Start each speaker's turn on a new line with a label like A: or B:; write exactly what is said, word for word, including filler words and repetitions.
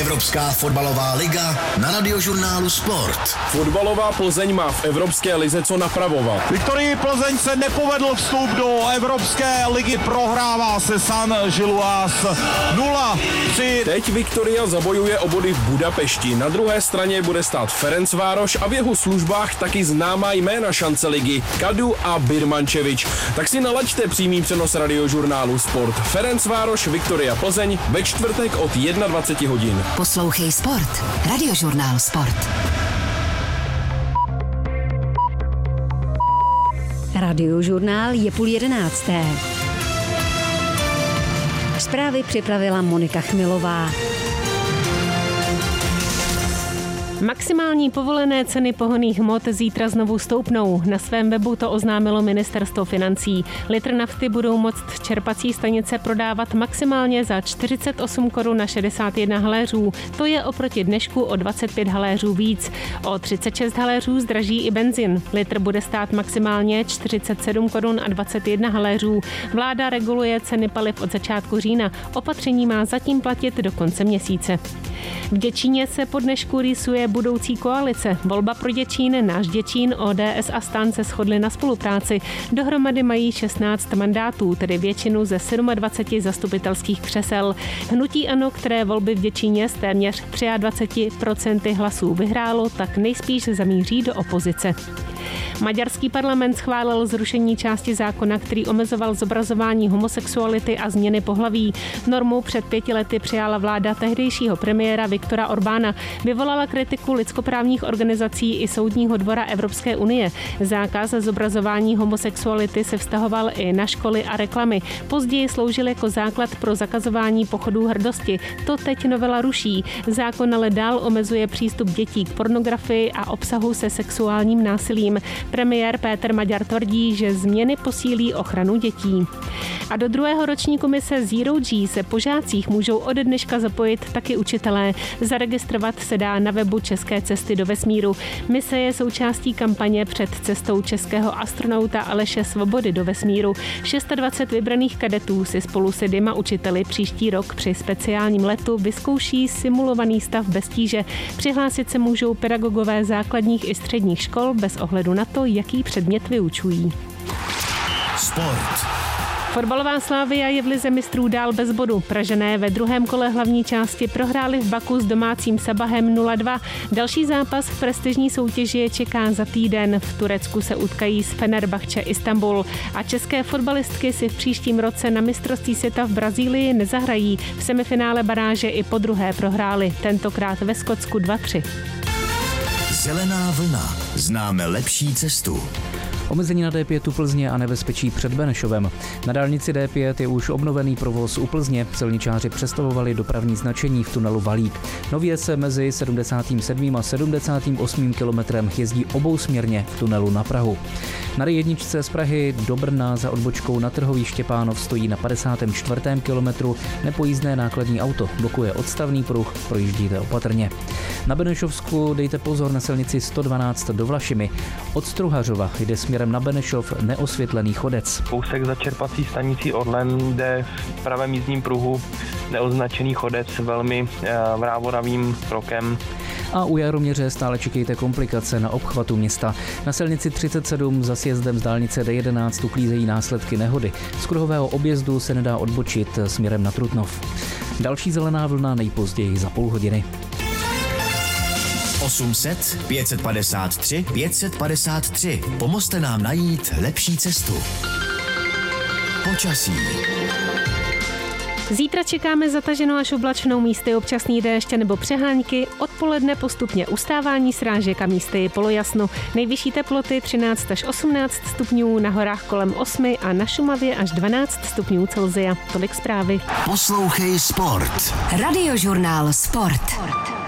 A: Evropská fotbalová liga na Radiožurnálu Sport.
B: Fotbalová Plzeň má v Evropské lize co napravovat.
C: Viktorii Plzeň se nepovedl vstup do Evropské ligy, prohrává se San Giluas nula tři.
B: Teď Viktoria zabojuje o body v Budapešti. Na druhé straně bude stát Ferencvároš a v jeho službách taky známá jména šance ligy Kadu a Birmančevič. Tak si nalaďte přímý přenos Radiožurnálu Sport. Ferencvároš, Viktoria Plzeň ve čtvrtek od dvacet jedna hodin.
D: Poslouchej Sport. Radiožurnál Sport.
E: Radiožurnál je půl jedenácté. Zprávy připravila Monika Chmilová. Maximální povolené ceny pohonných hmot zítra znovu stoupnou. Na svém webu to oznámilo ministerstvo financí. Litr nafty budou moct čerpací stanice prodávat maximálně za čtyřicet osm korun a šedesát jedna haléřů. To je oproti dnešku o dvacet pět haléřů víc. O třicet šest haléřů zdraží i benzin. Litr bude stát maximálně čtyřicet sedm korun a dvacet jedna haléřů. Vláda reguluje ceny paliv od začátku října. Opatření má zatím platit do konce měsíce. V Děčíně se po dnešku rýsuje budoucí koalice. Volba pro Děčín, Náš Děčín, O D S a STAN se shodly na spolupráci. Dohromady mají šestnáct mandátů, tedy většinu ze dvacet sedm zastupitelských křesel. Hnutí ANO, které volby v Děčíně s téměř dvacet tři procent hlasů vyhrálo, tak nejspíš zamíří do opozice. Maďarský parlament schválil zrušení části zákona, který omezoval zobrazování homosexuality a změny pohlaví. Normu před pěti lety přijala vláda tehdejšího premiéra Viktora Orbána. Vyvolala kritiku lidskoprávních organizací i Soudního dvora Evropské unie. Zákaz zobrazování homosexuality se vztahoval i na školy a reklamy. Později sloužil jako základ pro zakazování pochodů hrdosti. To teď novela ruší. Zákon ale dál omezuje přístup dětí k pornografii a obsahu se sexuálním násilím. Premiér Péter Maďar tvrdí, že změny posílí ochranu dětí. A do druhého ročníku mise Zero G se po žácích můžou ode dneška zapojit taky učitelé. Zaregistrovat se dá na webu České cesty do vesmíru. Mise je součástí kampaně před cestou českého astronauta Aleše Svobody do vesmíru. dvacet šest vybraných kadetů si spolu se dvěma učiteli příští rok při speciálním letu vyzkouší simulovaný stav bez tíže. Přihlásit se můžou pedagogové základních i středních škol bez ohledu na to, jaký předmět vyučují.
A: Sport.
E: Fotbalová Slavia je v lize mistrů dál bez bodu. Pražané ve druhém kole hlavní části prohráli v Baku s domácím Sabahem nula dva. Další zápas v prestižní soutěži je čeká za týden. V Turecku se utkají s Fenerbahce Istanbul. A české fotbalistky si v příštím roce na mistrovství světa v Brazílii nezahrají. V semifinále baráže i po druhé prohráli. Tentokrát ve Skotsku dva tři.
A: Zelená vlna. Známe lepší cestu.
F: Omezení na D pět u Plzně a nebezpečí před Benešovem. Na dálnici D pět je už obnovený provoz u Plzně. Silničáři přestavovali dopravní značení v tunelu Valík. Nově se mezi sedmdesátým sedmým a sedmdesátým osmým kilometrem jezdí obousměrně v tunelu na Prahu. Na D jedna z Prahy do Brna za odbočkou na Trhový Štěpánov stojí na padesátém čtvrtém kilometru nepojízdné nákladní auto. Blokuje odstavný pruh, projíždíte opatrně. Na Benešovsku dejte pozor na silnici sto dvanáct do Vlašimi. Od Struhařova jde směrem na Benešov neosvětlený chodec.
G: Kousek za čerpací stanicí Orlen jde v pravém jízdním pruhu neoznačený chodec velmi vrávoravým krokem.
F: A u Jaroměře stále čekejte komplikace na obchvatu města. Na silnici třicet sedm za sjezdem z dálnice D jedenáct uklízejí následky nehody. Z kruhového objezdu se nedá odbočit směrem na Trutnov. Další zelená vlna nejpozději za půl hodiny.
A: osm set pět set padesát tři pět set padesát tři. Pomozte nám najít lepší cestu. Počasí.
E: Zítra čekáme zataženou až oblačnou, místy občasný déšť nebo přehánky, odpoledne postupně ustávání srážek a místy polojasno. Nejvyšší teploty třináct až osmnáct stupňů, na horách kolem osm a na Šumavě až dvanáct stupňů Celsia. Tolik zprávy.
A: Poslouchej Sport.
D: Radiožurnál Sport.